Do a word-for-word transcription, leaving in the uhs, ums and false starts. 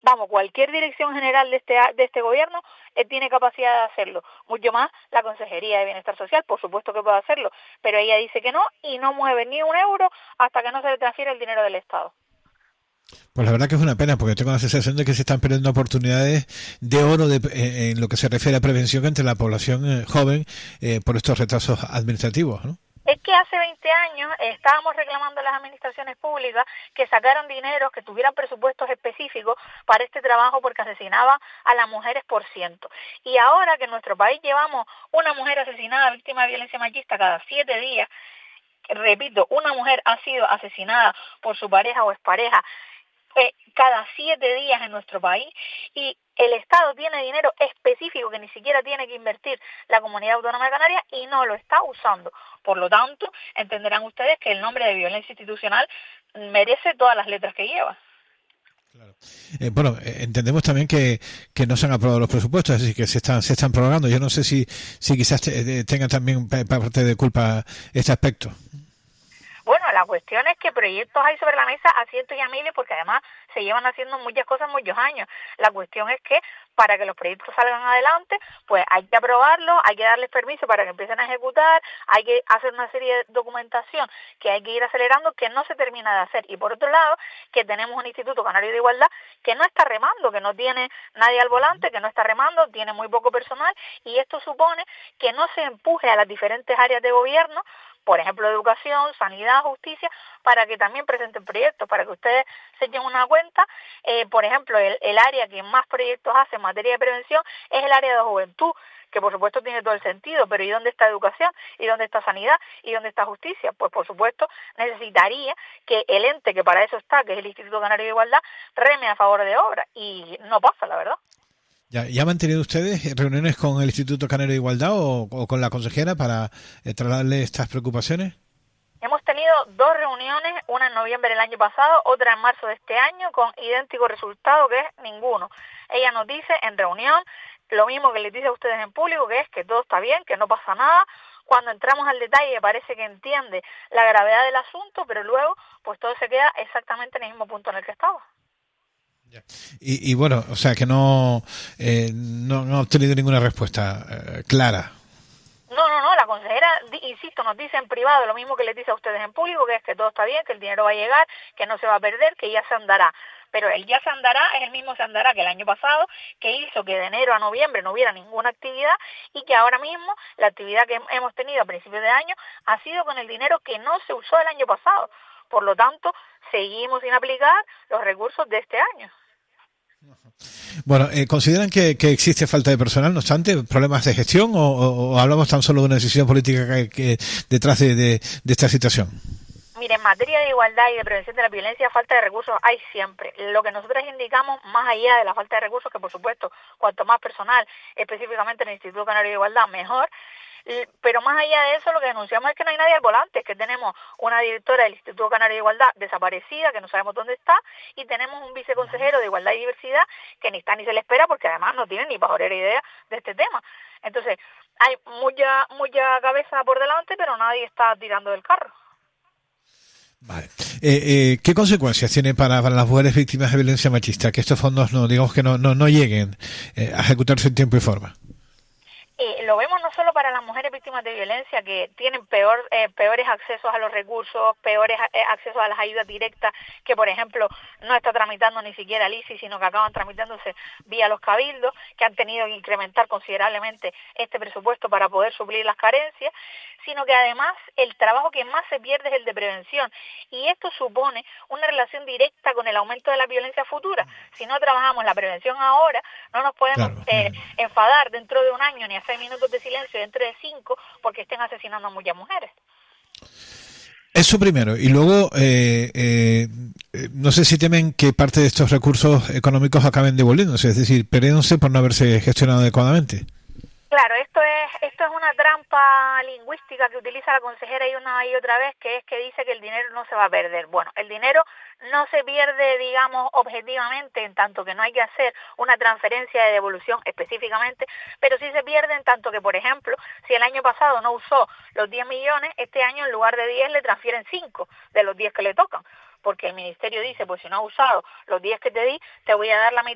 vamos, cualquier dirección general de este de este gobierno eh, tiene capacidad de hacerlo, mucho más la Consejería de Bienestar Social, por supuesto que puede hacerlo, pero ella dice que no y no mueve ni un euro hasta que no se le transfiere el dinero del Estado. Pues la verdad que es una pena, porque tengo la sensación de que se están perdiendo oportunidades de oro de, eh, en lo que se refiere a prevención entre la población eh, joven eh, por estos retrasos administrativos, ¿no? Es que hace veinte años estábamos reclamando a las administraciones públicas que sacaran dinero, que tuvieran presupuestos específicos para este trabajo porque asesinaba a las mujeres por ciento. Y ahora que en nuestro país llevamos una mujer asesinada, víctima de violencia machista cada siete días, repito, una mujer ha sido asesinada por su pareja o expareja eh, cada siete días en nuestro país y el Estado tiene dinero específico que ni siquiera tiene que invertir la Comunidad Autónoma de Canarias y no lo está usando. Por lo tanto, entenderán ustedes que el nombre de violencia institucional merece todas las letras que lleva. Claro. Eh, bueno, eh, entendemos también que, que no se han aprobado los presupuestos, es decir, que se están se están prorrogando. Yo no sé si, si quizás te, tengan también parte de culpa este aspecto. Bueno, la cuestión es que proyectos hay sobre la mesa a cientos y a miles porque además se llevan haciendo muchas cosas muchos años. La cuestión es que para que los proyectos salgan adelante, pues hay que aprobarlos, hay que darles permiso para que empiecen a ejecutar, hay que hacer una serie de documentación que hay que ir acelerando que no se termina de hacer. Y por otro lado, que tenemos un Instituto Canario de Igualdad que no está remando, que no tiene nadie al volante, que no está remando, tiene muy poco personal y esto supone que no se empuje a las diferentes áreas de gobierno, por ejemplo, educación, sanidad, justicia, para que también presenten proyectos, para que ustedes se echen una cuenta. Eh, por ejemplo, el, el área que más proyectos hace en materia de prevención es el área de juventud, que por supuesto tiene todo el sentido, pero ¿y dónde está educación? ¿Y dónde está sanidad? ¿Y dónde está justicia? Pues por supuesto necesitaría que el ente que para eso está, que es el Instituto Canario de Igualdad, reme a favor de obra, y no pasa, la verdad. ¿Ya, ya han mantenido ustedes reuniones con el Instituto Canario de Igualdad o, o con la consejera para eh, trasladarle estas preocupaciones? Hemos tenido dos reuniones, una en noviembre del año pasado, otra en marzo de este año, con idéntico resultado, que es ninguno. Ella nos dice en reunión lo mismo que les dice a ustedes en público, que es que todo está bien, que no pasa nada. Cuando entramos al detalle parece que entiende la gravedad del asunto, pero luego pues todo se queda exactamente en el mismo punto en el que estaba. Y, y bueno, o sea que no, eh, no, no ha obtenido ninguna respuesta eh, clara. No, no, no, la consejera, insisto, nos dice en privado lo mismo que les dice a ustedes en público, que es que todo está bien, que el dinero va a llegar, que no se va a perder, que ya se andará. Pero el ya se andará es el mismo se andará que el año pasado, que hizo que de enero a noviembre no hubiera ninguna actividad y que ahora mismo la actividad que hemos tenido a principios de año ha sido con el dinero que no se usó el año pasado. Por lo tanto, seguimos sin aplicar los recursos de este año. Bueno, eh, ¿consideran que, que existe falta de personal, no obstante, problemas de gestión o, o, o hablamos tan solo de una decisión política que, que detrás de, de, de esta situación? Mire, en materia de igualdad y de prevención de la violencia, falta de recursos hay siempre. Lo que nosotros indicamos, más allá de la falta de recursos, que por supuesto, cuanto más personal, específicamente en el Instituto Canario de Igualdad, mejor. Pero más allá de eso, lo que denunciamos es que no hay nadie al volante, es que tenemos una directora del Instituto Canario de Igualdad desaparecida, que no sabemos dónde está, y tenemos un viceconsejero de Igualdad y Diversidad que ni está ni se le espera, porque además no tiene ni pajolera idea de este tema. Entonces, hay mucha, mucha cabeza por delante, pero nadie está tirando del carro. Vale. Eh, eh, ¿Qué consecuencias tiene para, para las mujeres víctimas de violencia machista que estos fondos no, digamos que no, no, no lleguen eh, a ejecutarse en tiempo y forma? Eh, lo vemos no solo para las mujeres víctimas de violencia que tienen peor, eh, peores accesos a los recursos, peores eh, accesos a las ayudas directas, que por ejemplo no está tramitando ni siquiera el I C I, sino que acaban tramitándose vía los cabildos, que han tenido que incrementar considerablemente este presupuesto para poder suplir las carencias, sino que además el trabajo que más se pierde es el de prevención, y esto supone una relación directa con el aumento de la violencia futura. Si no trabajamos la prevención ahora, no nos podemos claro. eh, enfadar dentro de un año ni hacer minutos de silencio dentro de cinco porque estén asesinando a muchas mujeres. Eso primero, y luego eh, eh, no sé si temen que parte de estos recursos económicos acaben devolviéndose, es decir, perdiéndose por no haberse gestionado adecuadamente. Claro, esto es esto es una trampa lingüística que utiliza la consejera y una y otra vez, que es que dice que el dinero no se va a perder. Bueno, el dinero no se pierde, digamos, objetivamente, en tanto que no hay que hacer una transferencia de devolución específicamente, pero sí se pierde en tanto que, por ejemplo, si el año pasado no usó los diez millones, este año en lugar de diez le transfieren cinco de los diez que le tocan, porque el ministerio dice, pues si no has usado los diez que te di, te voy a dar la mitad